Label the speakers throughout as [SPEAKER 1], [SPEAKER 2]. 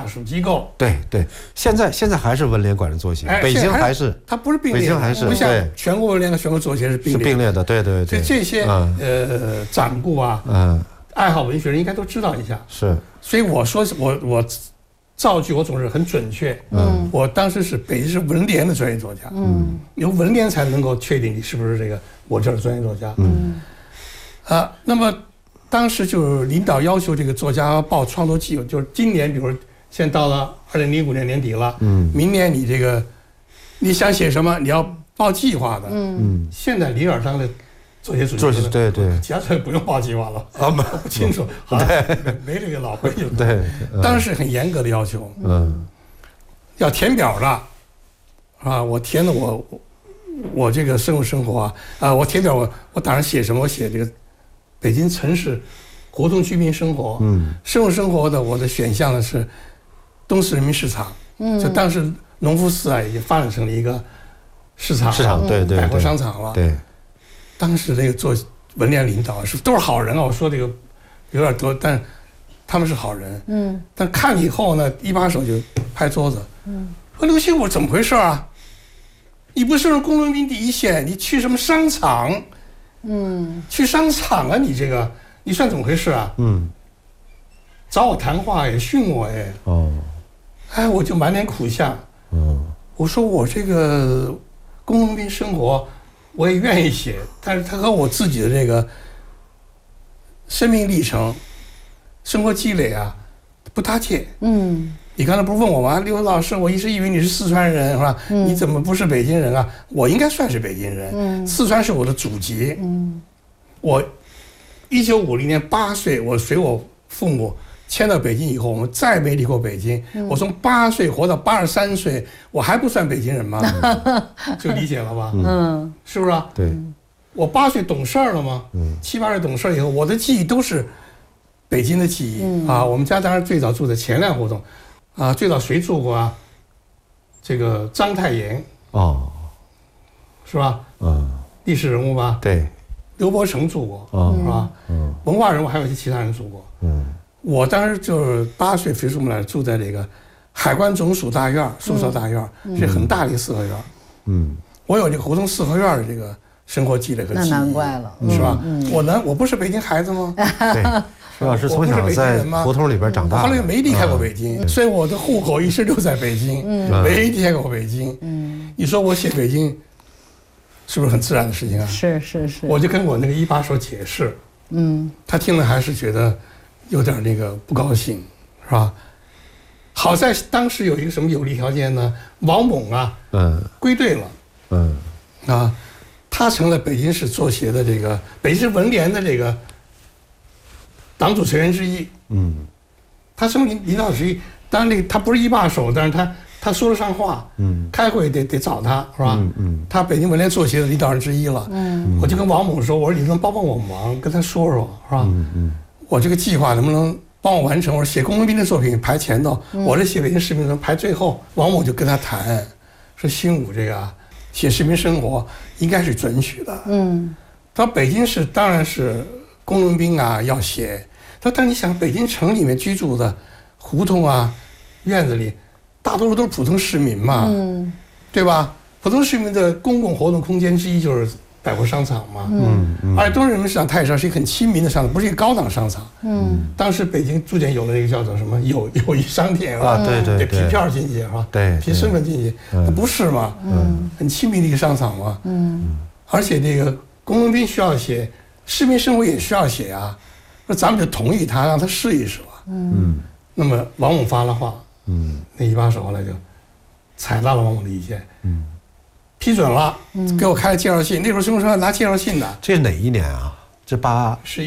[SPEAKER 1] 党属机构。
[SPEAKER 2] 对对，现在还是文联管着作协，北京还是
[SPEAKER 1] 它不是并列，
[SPEAKER 2] 北京还是
[SPEAKER 1] 不像全国文联和全国作协是并列的。
[SPEAKER 2] 对对对。
[SPEAKER 1] 所以这些掌故啊，爱好文学人应该都知道一下。
[SPEAKER 2] 是。所
[SPEAKER 1] 以我说我造句我总是很准确。我当时是北京市文联的专业作家。由文联才能够确定你是不是这个我这儿的专业作家。那么当时就是领导要求这个作家报创作计划，就是今年，比如现在到了2005年年底了，明年你这个你想写什么，你要报计划的。现在李尔当的作协主席，
[SPEAKER 2] 对，
[SPEAKER 1] 其他作协不用报计划了。我不清楚，好像没这个老规矩。
[SPEAKER 2] 对，
[SPEAKER 1] 当时很严格的要求。要填表的，我填了我这个生活我填表我打算写什么？我写这个北京城市胡同居民生活。生活的我的选项呢是东四人民市场。就当时农夫寺已经发展成了一个市场，
[SPEAKER 2] 对，
[SPEAKER 1] 百货商场了。
[SPEAKER 2] 对，
[SPEAKER 1] 当时那个做文联领导都是好人我说这个有点多，但他们是好人。但看了以后呢，一把手就拍桌子。说刘兴武怎么回事啊？你不是工农兵第一线，你去什么商场？去商场啊？你这个你算怎么回事啊？找我谈话也训我我就满脸苦相。我说我这个工农兵生活我也愿意写，但是它和我自己的这个生命历程、生活积累不搭界。你刚才不是问我吗？刘老师，我一直以为你是四川人，是吧？你怎么不是北京人啊？我应该算是北京人。四川是我的祖籍。我1950年8岁，我随我父母迁到北京以后，我们再没离过北京。我从8岁活到83岁，我还不算北京人吗？就理解了吧？是不是啊？
[SPEAKER 2] 对。
[SPEAKER 1] 我8岁懂事了吗？7、8岁懂事以后，我的记忆都是北京的记忆。我们家当然最早住在前粮胡同。最早谁住过这个章太炎。是吧？历史人物吧？
[SPEAKER 2] 对。
[SPEAKER 1] 刘伯承住过。是吧？文化人物还有一些其他人住过。我当时就是8岁随父母来住在这个海关总署大院，宿舍大院，是很大的一个四合院。我有这个胡同四合院的这个生活积累和记忆。
[SPEAKER 3] 那难怪了，
[SPEAKER 1] 是吧？我不是北京孩子吗？
[SPEAKER 2] 对。徐老师从小在胡同里边长大，
[SPEAKER 1] 后来没离开过北京，所以我的户口一直都在北京，没离开过北京。你说我写北京，是不是很自然的事情啊？
[SPEAKER 3] 是。
[SPEAKER 1] 我就跟我那个一把手解释，他听了还是觉得有点那个不高兴，是吧？好在当时有一个什么有利条件呢？王猛归队了，他成了北京市作协的这个北京市文联的这个党组成员之一。他成为领导之一。当然他不是一把手，但是他说得上话。开会得找他，是吧？他北京文联作协的领导人之一了。我就跟王猛说，我说你能帮我忙，跟他说，是吧？我这个计划能不能帮我完成？我说写工农兵的作品排前头，我这写北京市民生排最后。王猛就跟他谈，说兴武这个写市民生活应该是准许的。他说北京市当然是工农兵要写。他说但你想北京城里面居住的胡同院子里大多数都是普通市民嘛，对吧？普通市民的公共活动空间之一就是百货商场嘛。而且东四人民市场它也是一个很亲民的商场，不是一个高档商场。当时北京逐渐有了那个叫做什么友谊商店对，得凭票进去是吧？
[SPEAKER 2] 对，
[SPEAKER 1] 凭身份进去，那不是嘛？很亲民的一个商场嘛。而且这个工农兵需要写，市民生活也需要写那咱们就同意他，让他试一试吧。那么王猛发了话，那一把手后来就采纳了王猛的意见，批准了，给我开了介绍信。那时候申请拿介绍信的。
[SPEAKER 2] 这是哪一年这
[SPEAKER 1] 是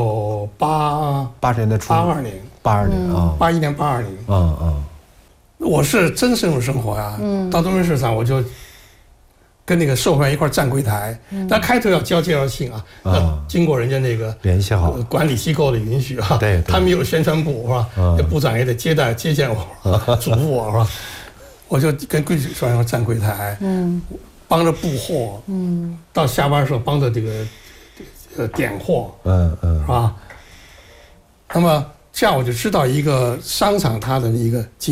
[SPEAKER 1] 1980
[SPEAKER 2] 年的初
[SPEAKER 1] 82年
[SPEAKER 2] ，82年
[SPEAKER 1] 81年82年。我是真深入生活到东四市场我就跟那个售货员一块站柜台，但开头要交介绍信要经过人家那个
[SPEAKER 2] 联系好
[SPEAKER 1] 管理机构的允许
[SPEAKER 2] 对，
[SPEAKER 1] 他们有宣传部是吧？部长也得接见我，嘱咐我是吧？我就跟柜售员站柜台，帮着布货，到下班的时候帮着这个点货，是吧？那么这样我就知道一个商场它的一个